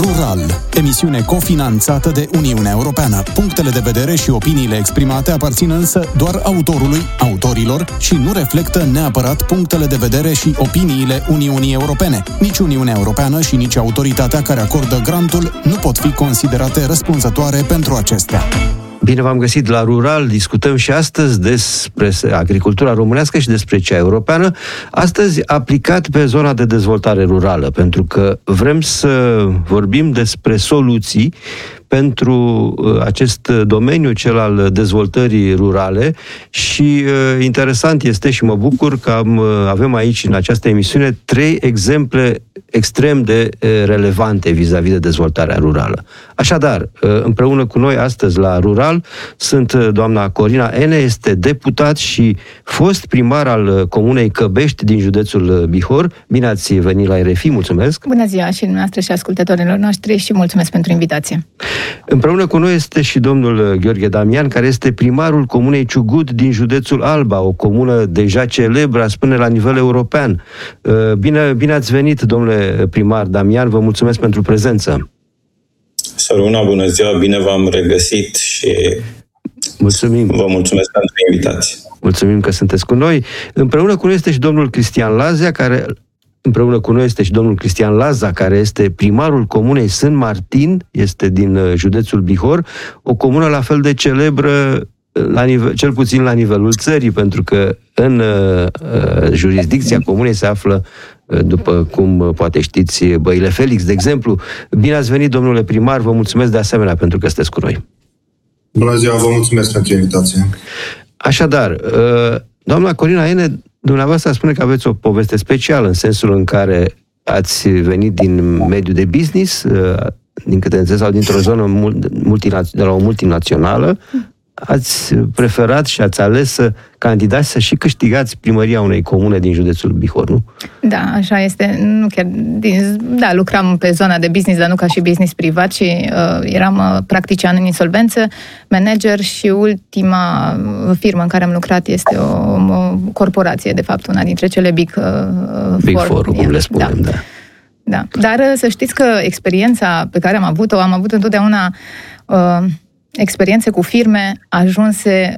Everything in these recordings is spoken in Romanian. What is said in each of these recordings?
Rural, emisiune cofinanțată de Uniunea Europeană. Punctele de vedere și opiniile exprimate aparțin însă doar autorilor și nu reflectă neapărat punctele de vedere și opiniile Uniunii Europene. Nici Uniunea Europeană și nici autoritatea care acordă grantul nu pot fi considerate răspunzătoare pentru acestea. Bine v-am găsit la Rural, discutăm și astăzi despre agricultura românească și despre cea europeană, astăzi aplicat pe zona de dezvoltare rurală, pentru că vrem să vorbim despre soluții pentru acest domeniu, cel al dezvoltării rurale și interesant este și mă bucur că avem aici în această emisiune 3 exemple extrem de relevante vis-a-vis de dezvoltarea rurală. Așadar, împreună cu noi astăzi la Rural sunt doamna Corina Ene, este deputat și fost primar al Comunei Căbești din județul Bihor. Bine ați venit la RFI, mulțumesc! Bună ziua și dumneavoastră și ascultătorilor noștri și mulțumesc pentru invitație! Împreună cu noi este și domnul Gheorghe Damian, care este primarul Comunei Ciugud din județul Alba, o comună deja celebră, spune, la nivel european. Bine ați venit, domnule primar Damian, vă mulțumesc pentru prezență. Săruna, bună ziua, bine v-am regăsit și mulțumim. Vă mulțumesc pentru invitație. Mulțumim că sunteți cu noi. Împreună cu noi este și domnul Cristian Laza, care este primarul comunei Sân Martin, este din județul Bihor, o comună la fel de celebră, cel puțin la nivelul țării, pentru că în jurisdicția comunei se află, după cum poate știți, Băile Felix, de exemplu. Bine ați venit, domnule primar, vă mulțumesc de asemenea pentru că sunteți cu noi. Bună ziua, vă mulțumesc pentru invitație. Așadar, doamna Corina Ene, dumneavoastră spune că aveți o poveste specială, în sensul în care ați venit din mediul de business, din câte înțeles, sau dintr-o zonă de la o multinațională, ați preferat și ați ales să candidați să și câștigați primăria unei comune din județul Bihor, nu? Da, așa este. Nu chiar lucram pe zona de business, dar nu ca și business privat, și eram practician în insolvență, manager, și ultima firmă în care am lucrat este o corporație, de fapt, una dintre cele Big Four, cum le spunem, da. Da. Dar să știți că experiența pe care am avut întotdeauna experiențe cu firme ajunse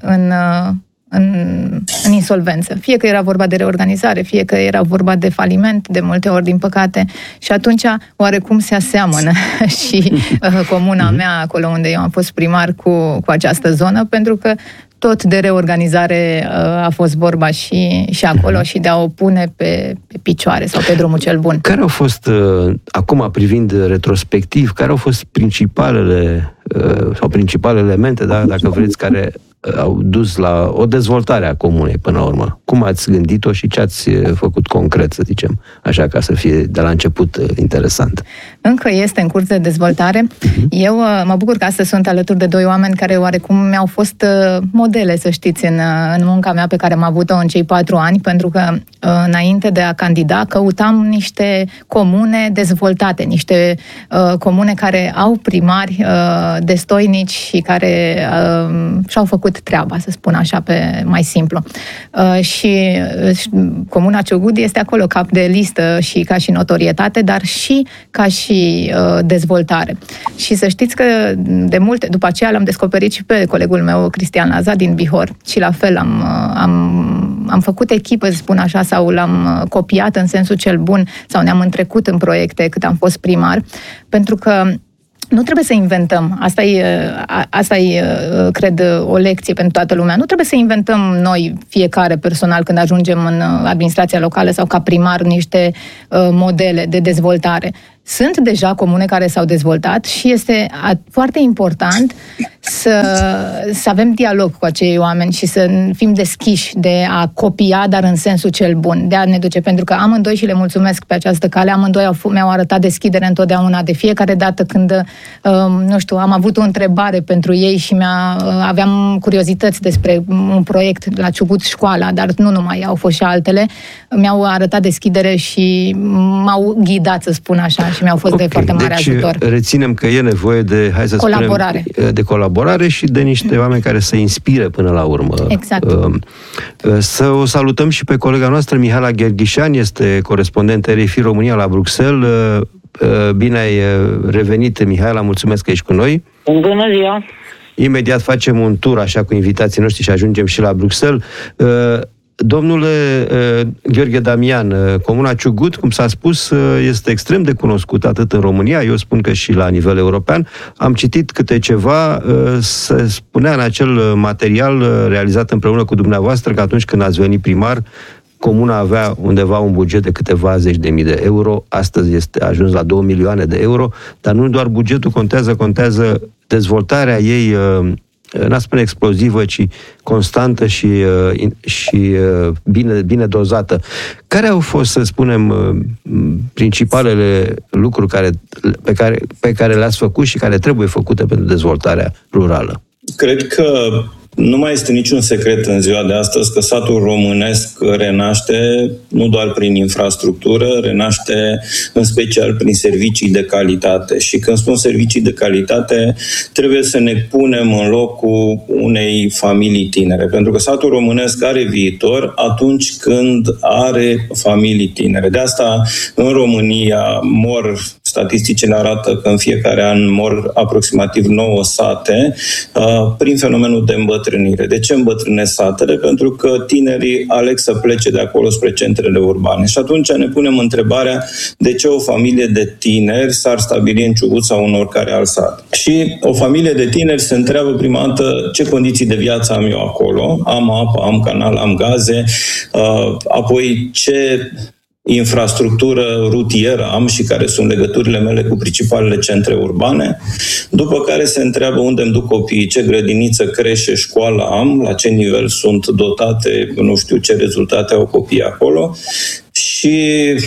în insolvență. Fie că era vorba de reorganizare, fie că era vorba de faliment, de multe ori, din păcate. Și atunci, oarecum se aseamănă și comuna mea, acolo unde eu am fost primar, cu această zonă, pentru că tot de reorganizare a fost vorba și acolo, și de a o pune pe picioare sau pe drumul cel bun. Care au fost, acum privind retrospectiv, care au fost principalele elemente, da, dacă vreți, care au dus la o dezvoltare a comunei până la urmă? Cum ați gândit-o și ce ați făcut concret, să zicem, așa, ca să fie de la început interesant? Încă este în curs de dezvoltare. Eu mă bucur că astăzi sunt alături de 2 oameni care oarecum mi-au fost modele, să știți, în munca mea pe care am avut-o în cei 4 ani, pentru că înainte de a candida căutam niște comune dezvoltate, niște comune care au primari destoinici și care și-au făcut treaba, să spun așa, pe mai simplu. Și Comuna Ciugud este acolo cap de listă și ca și notorietate, dar și ca și dezvoltare. Și să știți că după aceea l-am descoperit și pe colegul meu, Cristian Laza, din Bihor, și la fel am făcut echipă, să spun așa, sau l-am copiat în sensul cel bun, sau ne-am întrecut în proiecte cât am fost primar, pentru că nu trebuie să inventăm. Asta e, cred, o lecție pentru toată lumea. Nu trebuie să inventăm noi, fiecare personal, când ajungem în administrația locală sau ca primar, niște modele de dezvoltare. Sunt deja comune care s-au dezvoltat și este foarte important să avem dialog cu acei oameni și să fim deschiși de a copia, dar în sensul cel bun, de a ne duce. Pentru că amândoi, și le mulțumesc pe această cale, amândoi mi-au arătat deschidere întotdeauna. De fiecare dată când, am avut o întrebare pentru ei și aveam curiozități despre un proiect la Ciugud Școala, dar nu numai, au fost și altele, mi-au arătat deschidere și m-au ghidat, să spun așa, și mi-au fost de foarte mare ajutor. Reținem că e nevoie de, de colaborare și de niște oameni care să inspire până la urmă. Exact. Să o salutăm și pe colega noastră, Mihaela Gherghișan, este corespondent RFI România la Bruxelles. bine ai revenit, Mihaela, mulțumesc că ești cu noi. Bună ziua! Imediat facem un tur așa cu invitații noștri și ajungem și la Bruxelles. Domnule Gheorghe Damian, Comuna Ciugut, cum s-a spus, este extrem de cunoscută atât în România, eu spun că și la nivel european. Am citit câte ceva, se spunea în acel material realizat împreună cu dumneavoastră că atunci când ați venit primar, Comuna avea undeva un buget de câteva zeci de mii de euro, astăzi a ajuns la 2 milioane de euro, dar nu doar bugetul contează dezvoltarea ei, n-aș spune explozivă, ci constantă și bine dozată. Care au fost, să spunem, principalele lucruri pe care le-ați făcut și care trebuie făcute pentru dezvoltarea rurală? Cred că nu mai este niciun secret în ziua de astăzi că satul românesc renaște nu doar prin infrastructură, renaște în special prin servicii de calitate. Și când spun servicii de calitate, trebuie să ne punem în locul unei familii tinere. Pentru că satul românesc are viitor atunci când are familii tinere. De asta, în România, statisticile arată că în fiecare an mor aproximativ 9 sate prin fenomenul de îmbătrânire. De ce îmbătrânesc satele? Pentru că tinerii aleg să plece de acolo spre centrele urbane. Și atunci ne punem întrebarea de ce o familie de tineri s-ar stabili în Ciugut sau în oricare alt sat. Și o familie de tineri se întreabă prima dată ce condiții de viață am eu acolo. Am apă, am canal, am gaze, apoi ce infrastructură rutieră am și care sunt legăturile mele cu principalele centre urbane, după care se întreabă unde îmi duc copiii, ce grădiniță, creșe, școală am, la ce nivel sunt dotate, nu știu ce rezultate au copiii acolo. Și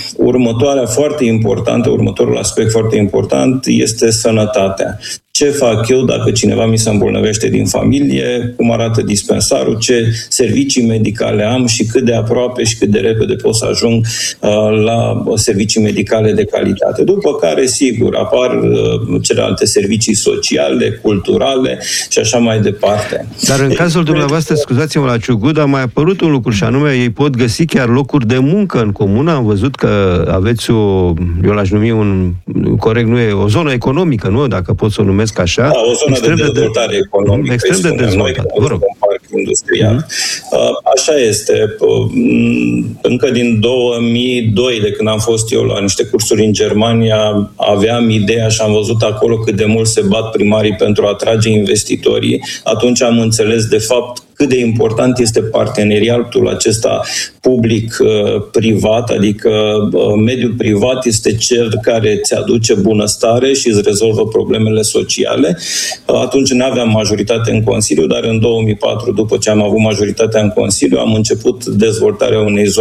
următorul aspect foarte important este sănătatea. Ce fac eu dacă cineva mi se îmbolnăvește din familie, cum arată dispensarul, ce servicii medicale am și cât de aproape și cât de repede pot să ajung la servicii medicale de calitate. După care, sigur, apar celelalte servicii sociale, culturale și așa mai departe. Dar în cazul dumneavoastră, scuzați-mă, la Ciugut a mai apărut un lucru și anume, ei pot găsi chiar locuri de muncă în comună. Am văzut că aveți eu l-aș numi corect, nu e o zonă economică, nu? Dacă pot să o numesc așa. Da, o zonă de dezvoltare economică. Extrem de dezvoltată. Vă rog. Un parc industrial. Așa este. Încă din 2002, de când am fost eu la niște cursuri în Germania, aveam ideea și am văzut acolo cât de mult se bat primarii pentru a atrage investitorii. Atunci am înțeles, de fapt, cât de important este parteneriatul acesta public-privat, adică mediul privat este cel care îți aduce bunăstare și îți rezolvă problemele sociale. Atunci nu aveam majoritate în Consiliu, dar în 2004, după ce am avut majoritatea în Consiliu, am început dezvoltarea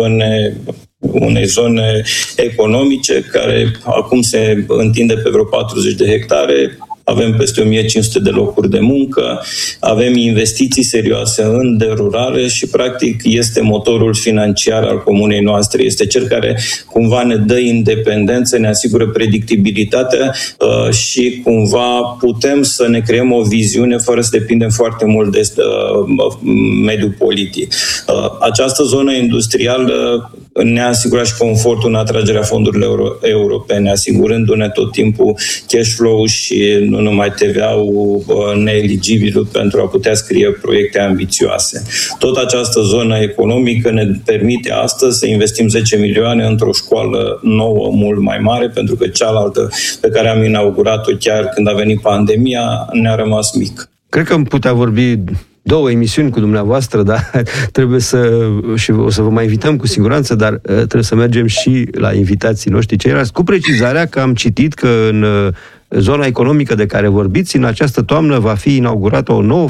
unei zone economice care acum se întinde pe vreo 40 de hectare. Avem peste 1500 de locuri de muncă, avem investiții serioase în derurare și, practic, este motorul financiar al comunei noastre. Este cel care, cumva, ne dă independență, ne asigură predictibilitatea și, cumva, putem să ne creăm o viziune fără să depindem foarte mult de mediul politic. Această zonă industrială ne-a asigurat și confortul în atragerea fondurilor europene, asigurându-ne tot timpul cash flow și nu numai TVA-ul neeligibil pentru a putea scrie proiecte ambițioase. Tot această zonă economică ne permite astăzi să investim 10 milioane într-o școală nouă, mult mai mare, pentru că cealaltă pe care am inaugurat-o chiar când a venit pandemia ne-a rămas mic. Cred că am putea vorbi 2 emisiuni cu dumneavoastră, dar trebuie și o să vă mai invităm cu siguranță, dar trebuie să mergem și la invitații noștri ceilalți, cu precizarea că am citit că în zona economică de care vorbiți, în această toamnă va fi inaugurată o nouă